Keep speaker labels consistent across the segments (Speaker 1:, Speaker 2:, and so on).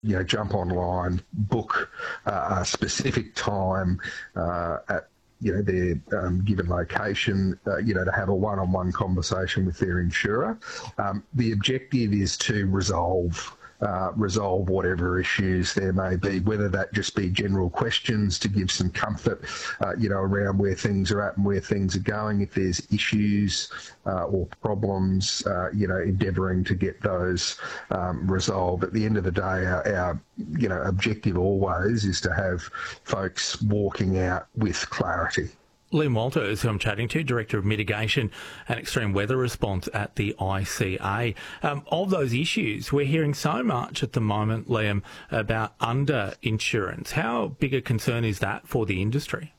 Speaker 1: jump online, book a specific time at their given location, to have a one-on-one conversation with their insurer. The objective is to resolve whatever issues there may be, whether that just be general questions to give some comfort, around where things are at and where things are going. If there's issues or problems, endeavouring to get those resolved. At the end of the day, our objective always is to have folks walking out with clarity.
Speaker 2: Liam Walters, who I'm chatting to, Director of Mitigation and Extreme Weather Response at the ICA. Of those issues, we're hearing so much at the moment, Liam, about under-insurance. How big a concern is that for the industry?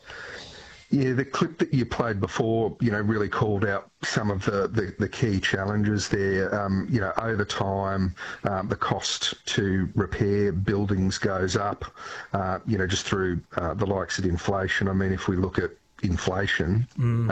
Speaker 1: Yeah, the clip that you played before, really called out some of the key challenges there. Over time, the cost to repair buildings goes up, just through the likes of inflation. I mean, if we look at inflation,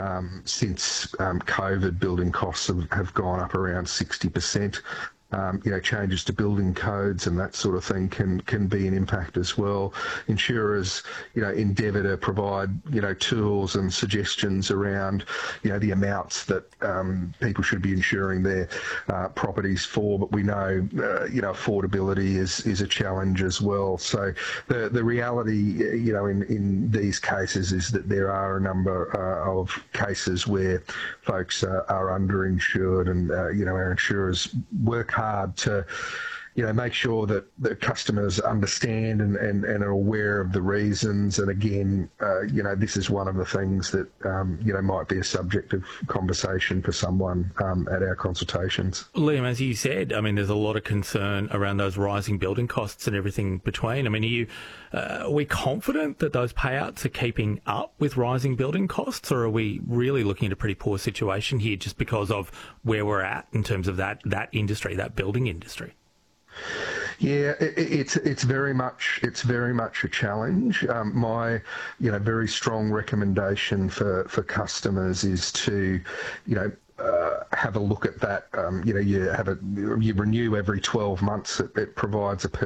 Speaker 1: since COVID, building costs have gone up around 60%. Changes to building codes and that sort of thing can be an impact as well. Insurers, endeavour to provide, tools and suggestions around, the amounts that people should be insuring their properties for. But we know, affordability is a challenge as well. So the reality, in these cases is that there are a number of cases where folks are underinsured, and our insurers work hard to make sure that the customers understand and are aware of the reasons. And again, this is one of the things that might be a subject of conversation for someone at our consultations.
Speaker 2: Liam, as you said, I mean, there's a lot of concern around those rising building costs and everything between. I mean, are we confident that those payouts are keeping up with rising building costs, or are we really looking at a pretty poor situation here just because of where we're at in terms of that industry, that building industry?
Speaker 1: Yeah, it's very much a challenge. My very strong recommendation for customers is to have a look at that. You renew every 12 months. It provides a